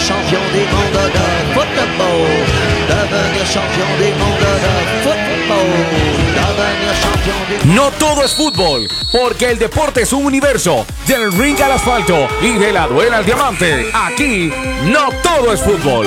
champion du monde de football, devenir champion du monde de football, devenir champion du... No todo es fútbol, porque el deporte es un universo. Del ring al asfalto y de la duela al diamante. Aquí, no todo es fútbol.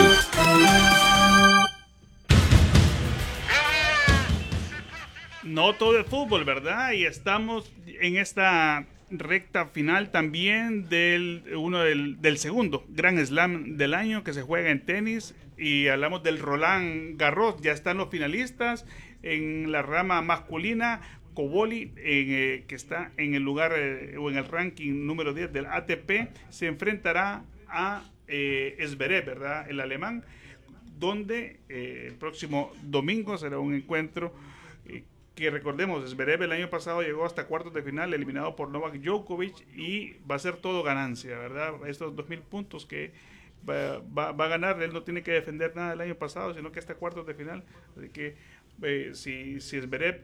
No todo es fútbol, ¿verdad? Y estamos en esta recta final también del segundo Grand Slam del año que se juega en tenis, y hablamos del Roland Garros. Ya están los finalistas en la rama masculina. Cobolli, que está en el lugar o en el ranking número 10 del ATP, se enfrentará a Zverev, ¿verdad? El alemán, donde el próximo domingo será un encuentro que, recordemos, Zverev el año pasado llegó hasta cuartos de final, eliminado por Novak Djokovic, y va a ser todo ganancia, ¿verdad? Estos 2.000 puntos que va a ganar, él no tiene que defender nada del año pasado, sino que hasta cuartos de final. Así que si Zverev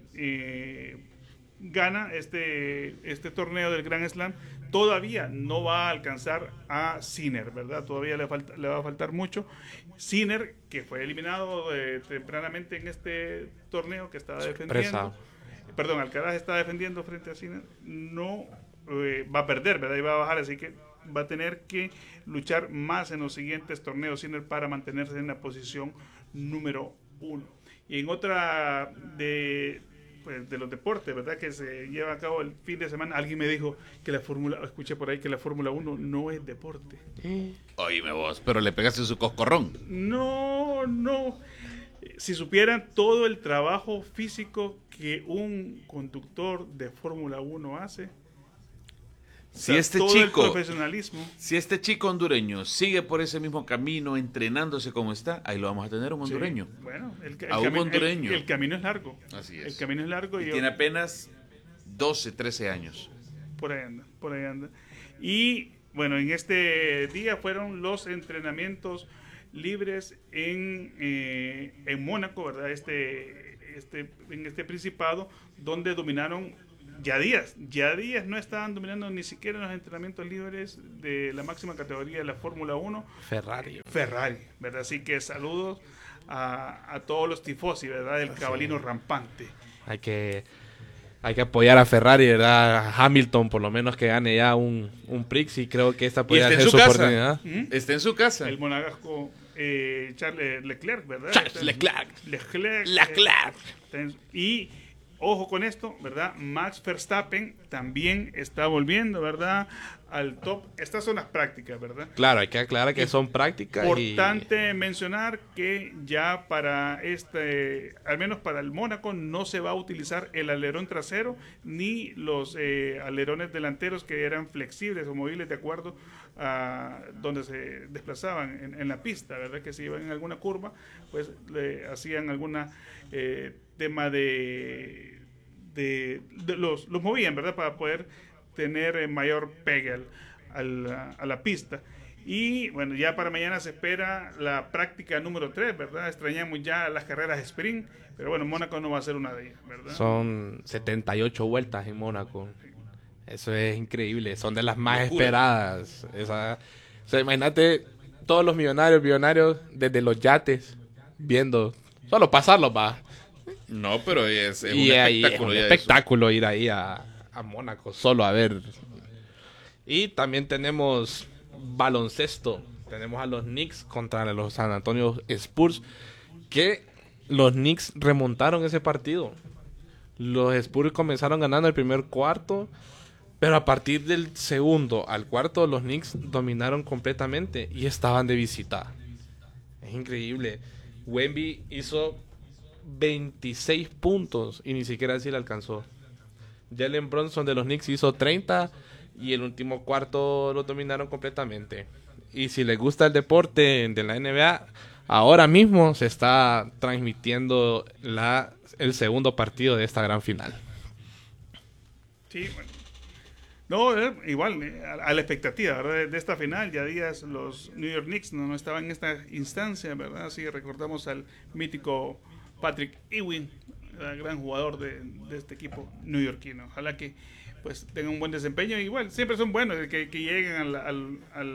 gana este torneo del Grand Slam, todavía no va a alcanzar a Sinner, ¿verdad? Todavía le va a faltar mucho. Sinner, que fue eliminado tempranamente en este torneo, que estaba defendiendo, perdón, Alcaraz está defendiendo frente a Sinner, no va a perder, ¿verdad? Y va a bajar, así que va a tener que luchar más en los siguientes torneos Sinner para mantenerse en la posición número 1. Y en otra de los deportes, ¿verdad?, que se lleva a cabo el fin de semana, alguien me dijo que escuché por ahí que la Fórmula 1 no es deporte. Oíme vos, pero le pegaste su coscorrón. No. Si supieran todo el trabajo físico que un conductor de Fórmula 1 hace, Si este chico hondureño sigue por ese mismo camino, entrenándose como está, ahí lo vamos a tener, un hondureño. Sí, bueno, el camino es largo. Así es. El camino es largo. Y tiene apenas 12, 13 años. Por ahí anda. Y bueno, en este día fueron los entrenamientos libres en Mónaco, ¿verdad? En este principado, donde dominaron. Ya Díaz no estaban dominando ni siquiera en los entrenamientos libres de la máxima categoría de la Fórmula 1. Ferrari, ¿verdad? Así que saludos a todos los tifosi, ¿verdad? Del cabalino rampante. Hay que apoyar a Ferrari, ¿verdad? A Hamilton, por lo menos que gane ya un Prix, y creo que esta puede ser su oportunidad. Está en su casa. El monegasco Charles Leclerc, ¿verdad? Leclerc. Y ojo con esto, ¿verdad? Max Verstappen también está volviendo, ¿verdad?, al top. Estas son las prácticas, ¿verdad? Claro, hay que aclarar que son prácticas. Importante mencionar que ya para al menos para el Mónaco, no se va a utilizar el alerón trasero ni los alerones delanteros, que eran flexibles o móviles de acuerdo a donde se desplazaban en la pista, ¿verdad? Que si iban en alguna curva, pues le hacían alguna tema los movían, ¿verdad?, para poder tener mayor pegue a la pista. Y bueno, ya para mañana se espera la práctica número 3, ¿verdad? Extrañamos ya las carreras sprint, pero bueno, Mónaco no va a ser una de ellas, ¿verdad? Son 78 vueltas en Mónaco. Eso es increíble, son de las más esperadas. O sea, imagínate todos los millonarios desde los yates viendo, solo pasarlos va. No, pero es un espectáculo. Es un espectáculo ir ahí a Mónaco, solo a ver. Y también tenemos baloncesto. Tenemos a los Knicks contra los San Antonio Spurs, que los Knicks remontaron ese partido. Los Spurs comenzaron ganando el primer cuarto, pero a partir del segundo al cuarto los Knicks dominaron completamente y estaban de visita. Es increíble. Wemby hizo 26 puntos y ni siquiera así le alcanzó. Jalen Brunson de los Knicks hizo 30 y el último cuarto lo dominaron completamente. Y si les gusta el deporte de la NBA, ahora mismo se está transmitiendo el segundo partido de esta gran final. Sí, bueno. No, igual, a la expectativa, ¿verdad?, de esta final. Ya días los New York Knicks no estaban en esta instancia, ¿verdad? Así recordamos al mítico Patrick Ewing, el gran jugador de este equipo neoyorquino. Ojalá que pues tengan un buen desempeño. Igual, siempre son buenos que lleguen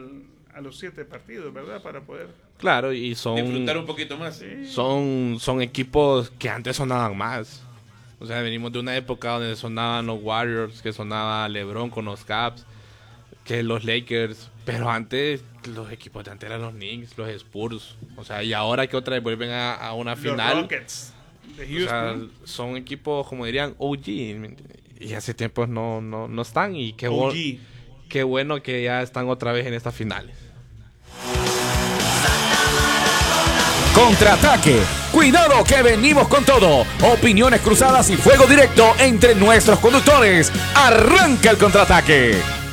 a los 7 partidos, ¿verdad? Para poder Claro, y son Disfrutar un poquito más. son equipos que antes sonaban más. O sea, venimos de una época donde sonaban los Warriors, que sonaba LeBron con los Caps, que los Lakers, pero antes los equipos de antes eran los Knicks, los Spurs. O sea, y ahora que otra vez vuelven a una final. los Rockets de O sea, Houston. son equipos, como dirían, OG. Y hace tiempo no están. Y OG. qué bueno que ya están otra vez en estas finales. Contraataque. Cuidado que venimos con todo. Opiniones cruzadas y fuego directo entre nuestros conductores. Arranca el contraataque.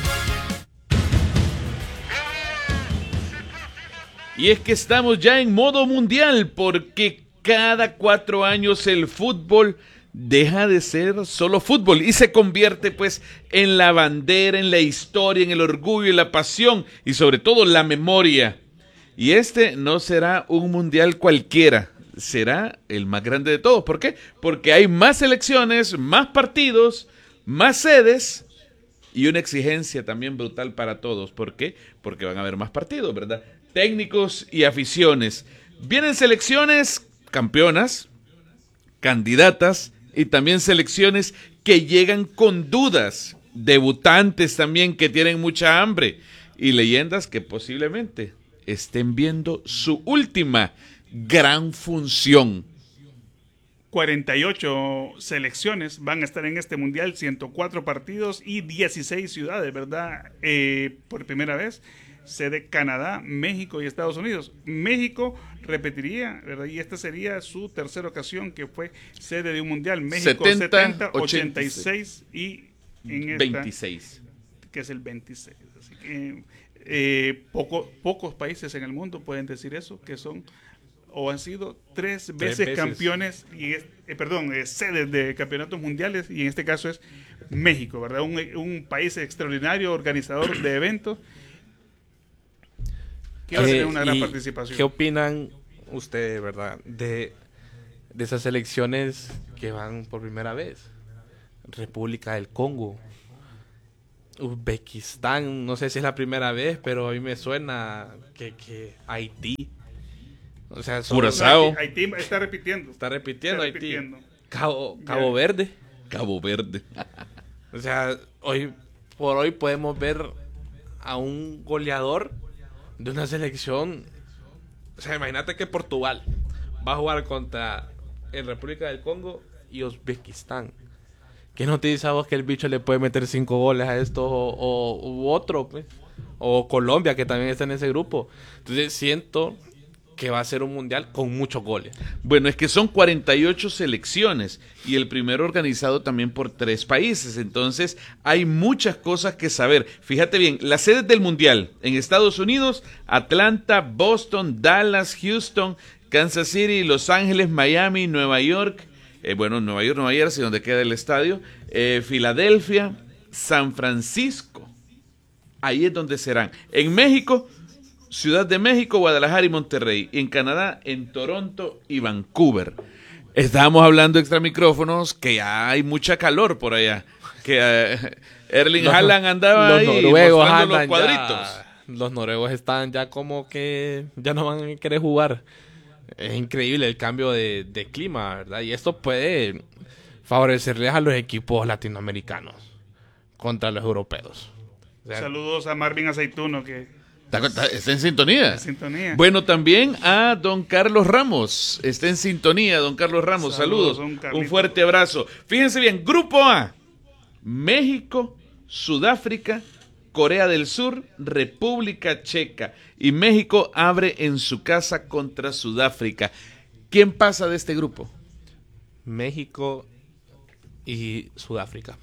Y es que estamos ya en modo mundial porque cada 4 años el fútbol deja de ser solo fútbol y se convierte pues en la bandera, en la historia, en el orgullo, en la pasión y sobre todo la memoria. Y este no será un mundial cualquiera, será el más grande de todos. ¿Por qué? Porque hay más selecciones, más partidos, más sedes y una exigencia también brutal para todos. ¿Por qué? Porque van a haber más partidos, ¿verdad? Técnicos y aficiones. Vienen selecciones campeonas, candidatas y también selecciones que llegan con dudas, debutantes también que tienen mucha hambre y leyendas que posiblemente estén viendo su última gran función. 48 selecciones van a estar en este mundial, 104 partidos y 16 ciudades, ¿verdad? Por primera vez, sede Canadá, México y Estados Unidos. México repetiría, ¿verdad? Y esta sería su tercera ocasión que fue sede de un mundial. México 70, 86 y en esta, 26. que es el 26. Así que pocos países en el mundo pueden decir eso, que son o han sido tres veces campeones y sedes de campeonatos mundiales, y en este caso es México, ¿verdad? Un país extraordinario, organizador de eventos, que va a tener una gran participación. ¿Qué opinan ustedes, verdad, de esas selecciones que van por primera vez? República del Congo, Uzbekistán, no sé si es la primera vez, pero a mí me suena que Haití. O sea, Curazao. Haití está repitiendo. Está repitiendo Está Haití. repitiendo. Cabo Verde. Cabo Verde. O sea, hoy por hoy podemos ver a un goleador de una selección. O sea, imagínate que Portugal va a jugar contra el República del Congo y Uzbekistán. ¿Qué no te dice a vos que el bicho le puede meter 5 goles a esto u otro, pues? O Colombia, que también está en ese grupo. Entonces siento que va a ser un mundial con muchos goles. Bueno, es que son 48 selecciones y el primero organizado también por 3 países. Entonces hay muchas cosas que saber. Fíjate bien, las sedes del mundial en Estados Unidos: Atlanta, Boston, Dallas, Houston, Kansas City, Los Ángeles, Miami, Nueva York. Nueva York, Nueva Jersey, donde queda el estadio, Filadelfia, San Francisco. Ahí es donde serán. En México, Ciudad de México, Guadalajara y Monterrey. Y en Canadá, en Toronto y Vancouver. Estábamos hablando extra micrófonos que ya hay mucha calor por allá. Que Erling Haaland andaba ahí mostrando los cuadritos. Los noruegos están ya como que ya no van a querer jugar. Es increíble el cambio de clima, ¿verdad? Y esto puede favorecerles a los equipos latinoamericanos contra los europeos. O sea, saludos a Marvin Aceituno, que Está en sintonía. en sintonía. Bueno, también a don Carlos Ramos. Está en sintonía, don Carlos Ramos. Saludos. Don Carlito. Un fuerte abrazo. Fíjense bien, Grupo A: México, Sudáfrica, Corea del Sur, República Checa. Y México abre en su casa contra Sudáfrica. ¿Quién pasa de este grupo? México y Sudáfrica.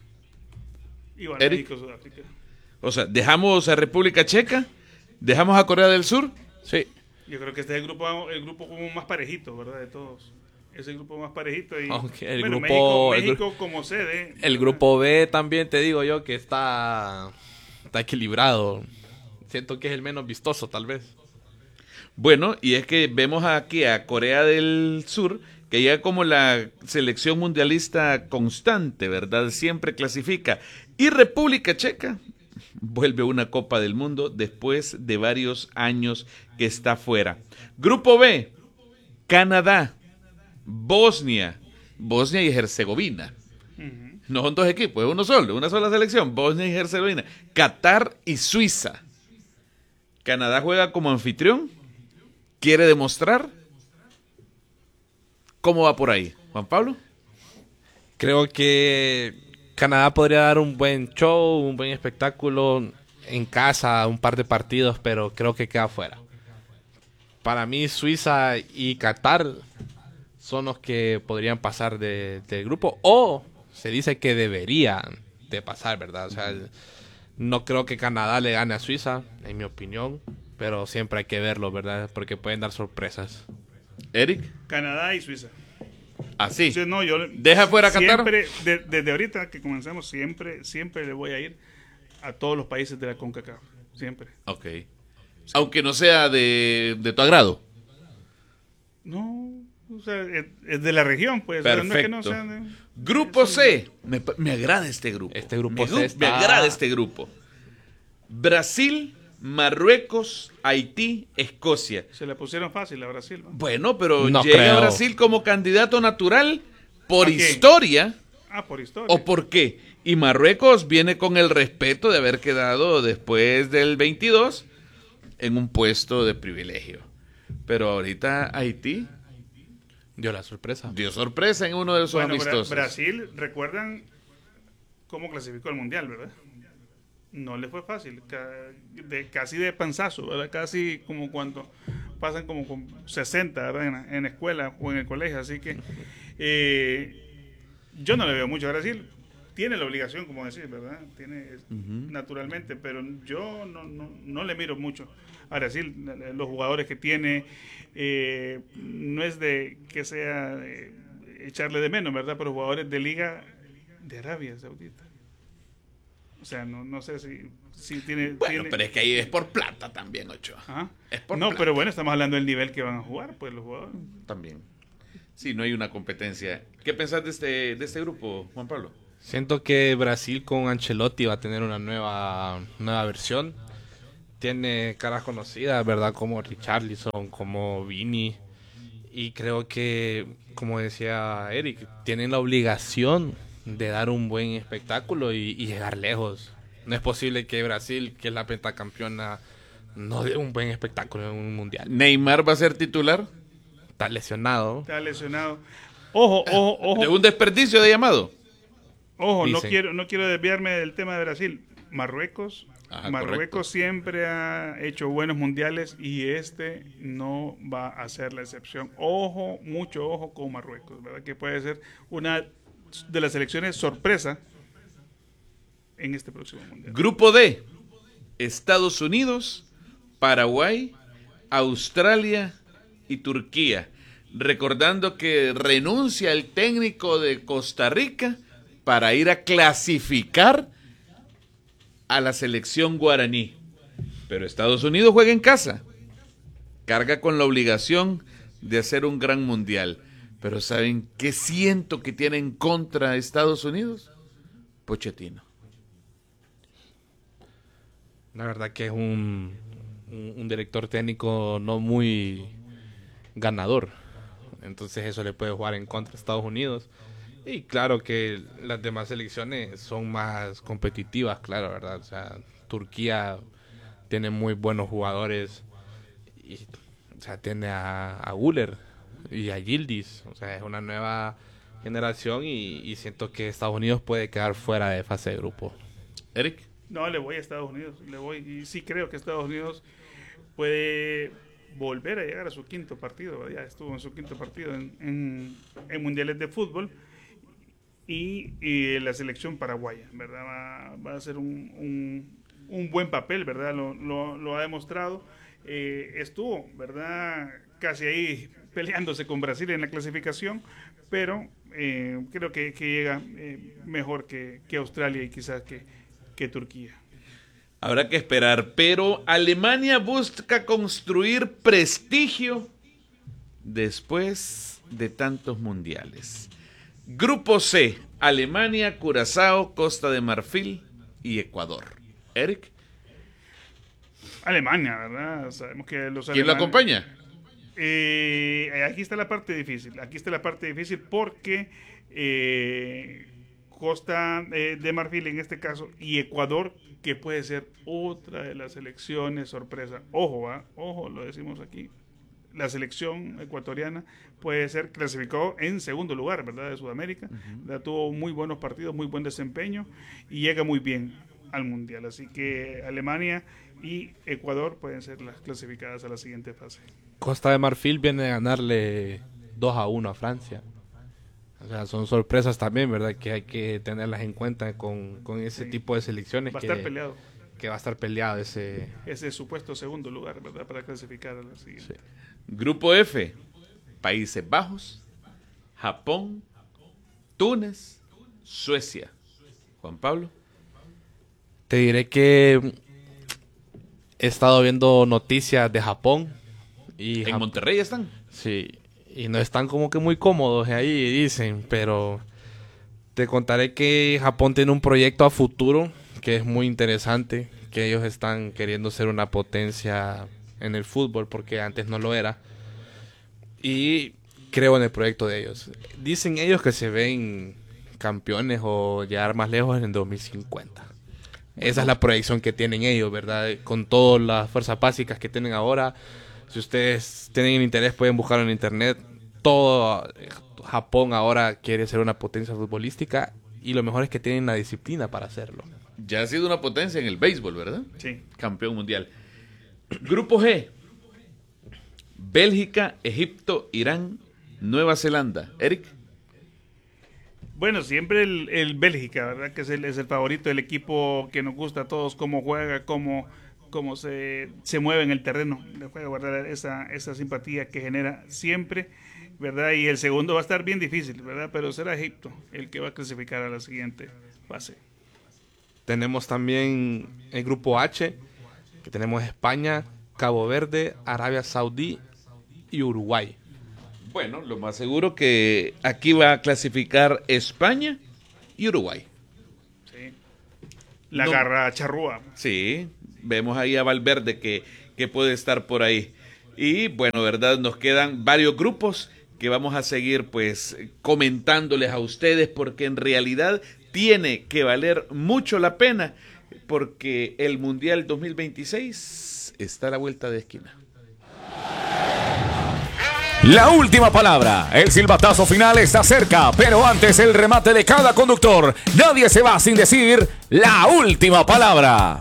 Igual Eric. México, Sudáfrica. O sea, ¿dejamos a República Checa? ¿Dejamos a Corea del Sur? Sí. Yo creo que este es el grupo como más parejito, ¿verdad? De todos. Es el grupo más parejito. Y, Aunque el bueno, grupo- México como sede. El grupo B también te digo yo que está equilibrado. Siento que es el menos vistoso, tal vez. Bueno, y es que vemos aquí a Corea del Sur, que ya como la selección mundialista constante, ¿verdad? Siempre clasifica. Y República Checa, vuelve a una Copa del Mundo después de varios años que está fuera. Grupo B, Canadá, Bosnia y Herzegovina. No son dos equipos, es uno solo, una sola selección, Bosnia y Herzegovina. Qatar y Suiza. Canadá juega como anfitrión, quiere demostrar. ¿Cómo va por ahí, Juan Pablo? Creo que Canadá podría dar un buen show, un buen espectáculo en casa, un par de partidos, pero creo que queda fuera. Para mí, Suiza y Qatar son los que podrían pasar del grupo, o se dice que deberían de pasar, ¿verdad? O sea, no creo que Canadá le gane a Suiza, en mi opinión, pero siempre hay que verlo, ¿verdad? Porque pueden dar sorpresas. Eric, Canadá y Suiza. así. Entonces, no, yo Deja fuera a Qatar. siempre, desde ahorita que comenzamos, siempre le voy a ir a todos los países de la CONCACAF. Siempre. Ok. Aunque no sea de tu agrado. No, o sea, es de la región, pues. O sea, no es que Perfecto. no sean de- Grupo C. Me agrada este grupo. Este grupo me, C me está- agrada este grupo. Brasil, Marruecos, Haití, Escocia. Se le pusieron fácil a Brasil, ¿no? Bueno, pero No llega creo. Brasil como candidato natural por ¿A qué? historia Ah, por historia. o por qué. Y Marruecos viene con el respeto de haber quedado después del 22 en un puesto de privilegio. Pero ahorita Haití Dio la sorpresa. dio sorpresa en uno de sus Bueno, amistosos. Brasil, recuerdan cómo clasificó al Mundial, ¿verdad? No le fue fácil, casi de panzazo, ¿verdad? Casi como cuando pasan como con 60, ¿verdad? En la escuela o en el colegio, así que yo no le veo mucho a Brasil. Tiene la obligación, como decir, ¿verdad? Tiene naturalmente, pero yo no le miro mucho a Brasil. Los jugadores que tiene, no es de que sea echarle de menos, ¿verdad? Pero jugadores de Liga de Arabia Saudita. O sea, no sé si tiene... Bueno, pero es que ahí es por plata también, Ochoa. Ajá. Es por No, plata. pero bueno, estamos hablando del nivel que van a jugar, pues los jugadores. También. Sí, no hay una competencia. ¿Qué pensás de este grupo, Juan Pablo? Siento que Brasil con Ancelotti va a tener una nueva versión. Tiene caras conocidas, ¿verdad? Como Richarlison, como Vini. Y creo que, como decía Eric, tienen la obligación de dar un buen espectáculo y llegar lejos. No es posible que Brasil, que es la pentacampeona, no dé un buen espectáculo en un mundial. ¿Neymar va a ser titular? Está lesionado. Está lesionado. Ojo. ¿De un desperdicio de llamado? Ojo, no Dicen. quiero desviarme del tema de Brasil. Marruecos Ajá, Marruecos correcto. siempre ha hecho buenos mundiales y este no va a ser la excepción. Ojo, mucho ojo con Marruecos, ¿verdad? Que puede ser una de las selecciones sorpresa en este próximo mundial. Grupo D. Estados Unidos, Paraguay, Australia y Turquía. Recordando que renuncia el técnico de Costa Rica para ir a clasificar a la selección guaraní. Pero Estados Unidos juega en casa. Carga con la obligación de hacer un gran mundial. Pero ¿saben qué siento que tiene en contra Estados Unidos? Pochettino. La verdad que es un director técnico no muy ganador. Entonces eso le puede jugar en contra a Estados Unidos. Y claro que las demás selecciones son más competitivas, claro, ¿verdad? O sea, Turquía tiene muy buenos jugadores. Y, o sea, tiene a Güler y a Yildiz. O sea, es una nueva generación y siento que Estados Unidos puede quedar fuera de fase de grupo. Eric. No, le voy a Estados Unidos, y sí creo que Estados Unidos puede volver a llegar a su quinto partido, ¿verdad? Ya estuvo en su quinto partido en mundiales de fútbol y la selección paraguaya, ¿verdad? Va a hacer un buen papel, ¿verdad? Lo ha demostrado. Estuvo, ¿verdad? Casi ahí peleándose con Brasil en la clasificación, pero creo que llega mejor que Australia y quizás que Turquía. Habrá que esperar, pero Alemania busca construir prestigio después de tantos mundiales. Grupo C, Alemania, Curazao, Costa de Marfil y Ecuador. Eric. Alemania, ¿verdad? Sabemos que los ¿Quién lo acompaña? Aquí está la parte difícil. Aquí está la parte difícil porque Costa de Marfil en este caso y Ecuador, que puede ser otra de las selecciones sorpresa. Ojo, ojo, lo decimos aquí. La selección ecuatoriana puede ser clasificado en segundo lugar, ¿verdad? De Sudamérica. Tuvo muy buenos partidos, muy buen desempeño y llega muy bien al Mundial. Así que Alemania y Ecuador pueden ser las clasificadas a la siguiente fase. Costa de Marfil viene a ganarle 2-1 a Francia. O sea, son sorpresas también, ¿verdad? Que hay que tenerlas en cuenta con ese tipo de selecciones. Va a estar peleado. Que va a estar peleado ese supuesto segundo lugar, ¿verdad? Para clasificar a la siguiente. Sí. Grupo F, Países Bajos, Japón, Túnez, Suecia. Juan Pablo. Te diré que he estado viendo noticias de Japón. Y ¿En Monterrey están? Sí, y no están como que muy cómodos ahí, dicen, pero te contaré que Japón tiene un proyecto a futuro que es muy interesante, que ellos están queriendo ser una potencia en el fútbol, porque antes no lo era, y creo en el proyecto de ellos. Dicen ellos que se ven campeones o llegar más lejos en el 2050. Esa es la proyección que tienen ellos, ¿verdad? Con todas las fuerzas básicas que tienen ahora. Si ustedes tienen el interés, pueden buscarlo en internet. Todo Japón ahora quiere ser una potencia futbolística y lo mejor es que tienen la disciplina para hacerlo. Ya ha sido una potencia en el béisbol, ¿verdad? Sí. Campeón mundial. Grupo G. Bélgica, Egipto, Irán, Nueva Zelanda. Eric. Bueno, siempre el Bélgica, ¿verdad? Que es el favorito, el equipo que nos gusta a todos, cómo juega, cómo se mueve en el terreno de juego, ¿verdad? Esa simpatía que genera siempre, ¿verdad? Y el segundo va a estar bien difícil, ¿verdad? Pero será Egipto el que va a clasificar a la siguiente fase. Tenemos también el grupo H, que tenemos España, Cabo Verde, Arabia Saudí y Uruguay. Bueno, lo más seguro que aquí va a clasificar España y Uruguay. Sí. La garra charrúa. Sí, vemos ahí a Valverde que puede estar por ahí. Y bueno, ¿verdad? Nos quedan varios grupos que vamos a seguir pues comentándoles a ustedes porque en realidad tiene que valer mucho la pena porque el Mundial 2026 está a la vuelta de esquina. La última palabra, el silbatazo final está cerca, pero antes el remate de cada conductor. Nadie se va sin decir la última palabra.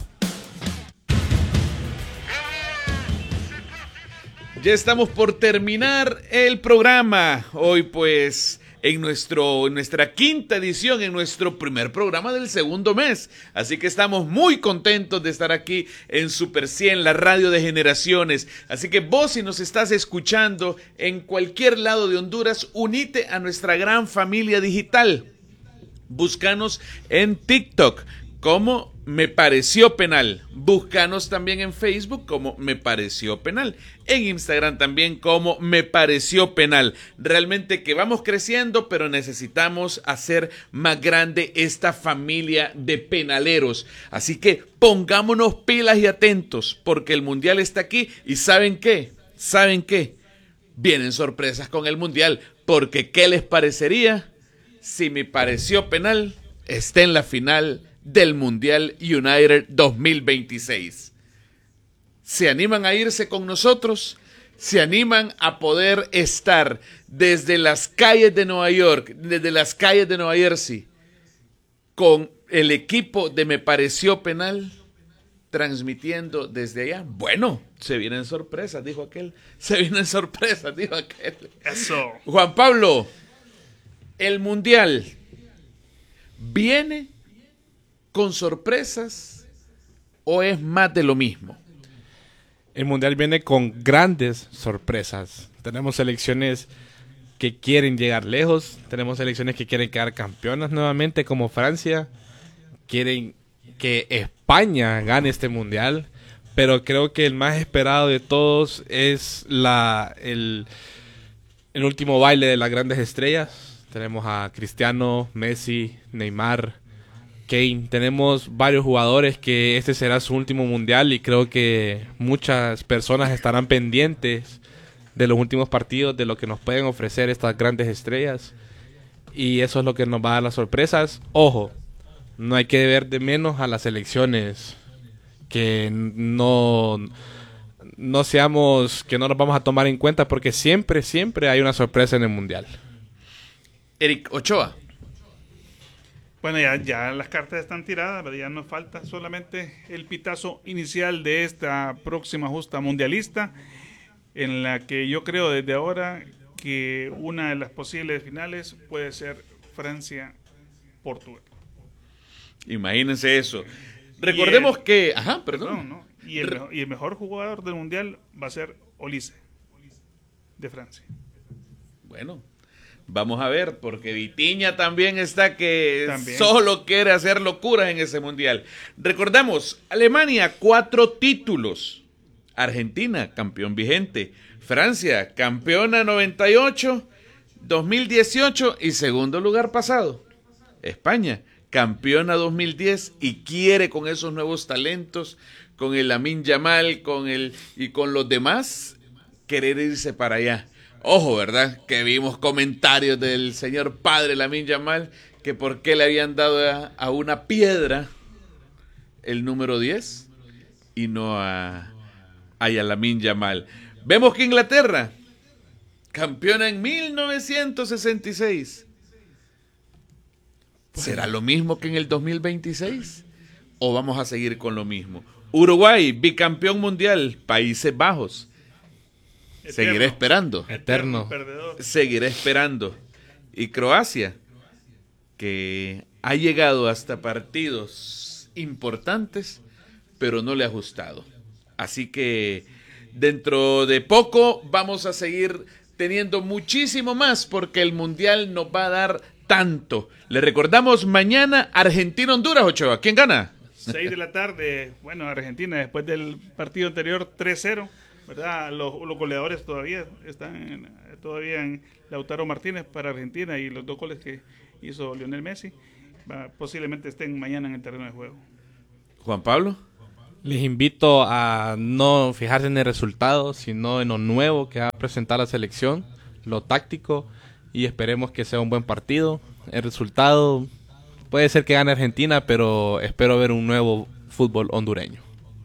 Ya estamos por terminar el programa. Hoy pues en nuestra quinta edición, en nuestro primer programa del segundo mes. Así que estamos muy contentos de estar aquí en Super 100, la radio de generaciones. Así que vos, si nos estás escuchando en cualquier lado de Honduras, unite a nuestra gran familia digital. Búscanos en TikTok como Me Pareció Penal. Búscanos también en Facebook como Me Pareció Penal. En Instagram también como Me Pareció Penal. Realmente que vamos creciendo, pero necesitamos hacer más grande esta familia de penaleros. Así que pongámonos pilas y atentos, porque el Mundial está aquí. ¿Y saben qué? ¿Saben qué? Vienen sorpresas con el Mundial, porque ¿qué les parecería si Me Pareció Penal está en la final del Mundial United 2026? ¿Se animan a irse con nosotros? ¿Se animan a poder estar desde las calles de Nueva York, desde las calles de Nueva Jersey, con el equipo de Me Pareció Penal, transmitiendo desde allá? Bueno, se vienen sorpresas, dijo aquel. Se vienen sorpresas, dijo aquel. Eso. Juan Pablo, el Mundial viene con sorpresas o es más de lo mismo? El Mundial viene con grandes sorpresas. Tenemos selecciones que quieren llegar lejos. Tenemos selecciones que quieren quedar campeonas nuevamente, como Francia. Quieren que España gane este Mundial. Pero creo que el más esperado de todos es el último baile de las grandes estrellas. Tenemos a Cristiano, Messi, Neymar, Kane. Tenemos varios jugadores que este será su último mundial y creo que muchas personas estarán pendientes de los últimos partidos, de lo que nos pueden ofrecer estas grandes estrellas. Y eso es lo que nos va a dar las sorpresas. Ojo, no hay que ver de menos a las selecciones, que no seamos, que no nos vamos a tomar en cuenta, porque siempre hay una sorpresa en el mundial. Eric Ochoa. Bueno, ya las cartas están tiradas, pero ya nos falta solamente el pitazo inicial de esta próxima justa mundialista, en la que yo creo desde ahora que una de las posibles finales puede ser Francia-Portugal. Imagínense eso. Recordemos que... Ajá, perdón. No. Y el mejor jugador del mundial va a ser Olise, de Francia. Bueno, vamos a ver, porque Vitinha también está que También. solo quiere hacer locuras en ese mundial. Recordamos, Alemania, 4 títulos. Argentina, campeón vigente. Francia, campeona 98, 2018 y segundo lugar pasado. España, campeona 2010 y quiere con esos nuevos talentos, con el Lamine Yamal, y con los demás, querer irse para allá. Ojo, ¿verdad? Que vimos comentarios del señor padre Lamine Yamal, que por qué le habían dado a una piedra el número 10 y no a Lamine Yamal. Vemos que Inglaterra, campeona en 1966. ¿Será lo mismo que en el 2026? ¿O vamos a seguir con lo mismo? Uruguay, bicampeón mundial, Países Bajos. Seguiré esperando. Eterno. Perdedor. Seguiré esperando. Y Croacia, que ha llegado hasta partidos importantes, pero no le ha ajustado. Así que dentro de poco vamos a seguir teniendo muchísimo más, porque el Mundial nos va a dar tanto. Le recordamos mañana Argentina-Honduras, Ochoa. ¿Quién gana? 6 de la tarde, bueno, Argentina, después del partido anterior 3-0, ¿verdad? Los goleadores todavía están en Lautaro Martínez para Argentina, y los 2 goles que hizo Lionel Messi posiblemente estén mañana en el terreno de juego. Juan Pablo. Les invito a no fijarse en el resultado, sino en lo nuevo que va a presentar la selección, lo táctico, y esperemos que sea un buen partido. El resultado puede ser que gane Argentina, pero espero ver un nuevo fútbol hondureño.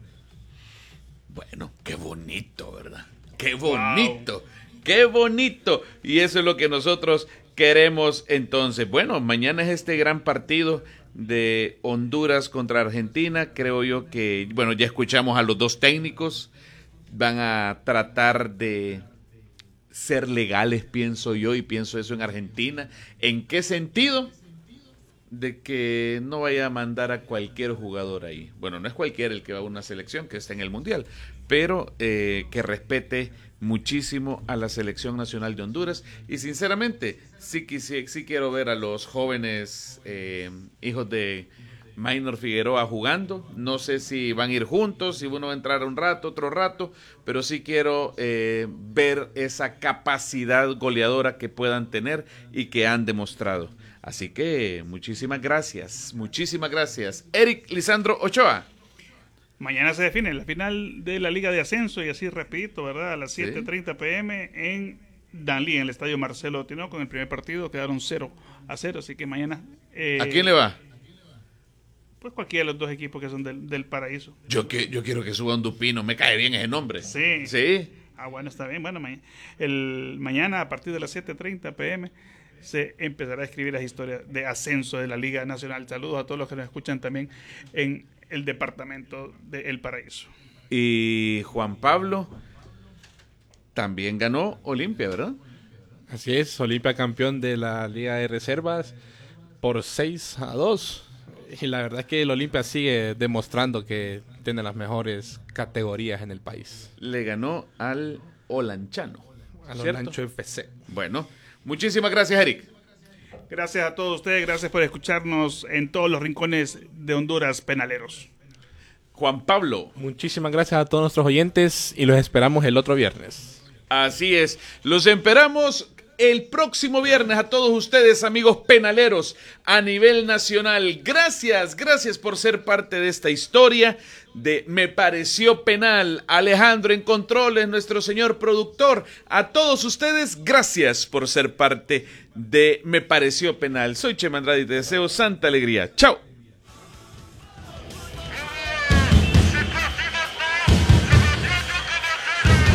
Bueno, qué bonito, ¿verdad? Qué bonito, qué bonito. Y eso es lo que nosotros queremos entonces. Bueno, mañana es este gran partido de Honduras contra Argentina. Creo yo que, bueno, ya escuchamos a los 2 técnicos. Van a tratar de ser legales, pienso yo, y pienso eso en Argentina. ¿En qué sentido? De que no vaya a mandar a cualquier jugador ahí. Bueno, no es cualquiera el que va a una selección que está en el Mundial, pero que respete muchísimo a la selección nacional de Honduras. Y sinceramente, sí quiero ver a los jóvenes hijos de Maynor Figueroa jugando. No sé si van a ir juntos, si uno va a entrar un rato, otro rato, pero sí quiero ver esa capacidad goleadora que puedan tener y que han demostrado. Así que muchísimas gracias. Eric Lisandro Ochoa. Mañana se define la final de la Liga de Ascenso, y así repito, ¿verdad? A las 7:30 p.m. en Danlí, en el estadio Marcelo Tinoco. En el primer partido quedaron 0-0, así que mañana... ¿A quién le va? Pues cualquiera de los 2 equipos que son del Paraíso. Yo quiero que suba un Dupino, me cae bien ese nombre. Sí. ¿Sí? Bueno, está bien. Bueno, mañana a partir de las 7:30 p.m. se empezará a escribir las historias de ascenso de la Liga Nacional. Saludos a todos los que nos escuchan también en el departamento de El Paraíso. Y Juan Pablo también ganó Olimpia, ¿verdad? Así es, Olimpia campeón de la Liga de Reservas por 6-2. Y la verdad es que el Olimpia sigue demostrando que tiene las mejores categorías en el país. Le ganó al Olanchano. Al ¿cierto? Olancho FC. Bueno, muchísimas gracias, Eric. Gracias a todos ustedes, gracias por escucharnos en todos los rincones de Honduras penaleros. Juan Pablo. Muchísimas gracias a todos nuestros oyentes y los esperamos el otro viernes. Así es, los esperamos el próximo viernes a todos ustedes, amigos penaleros a nivel nacional. Gracias por ser parte de esta historia de Me Pareció Penal. Alejandro en controles, nuestro señor productor. A todos ustedes, gracias por ser parte de Me Pareció Penal. Soy Chema Andrade y te deseo santa alegría. Chao.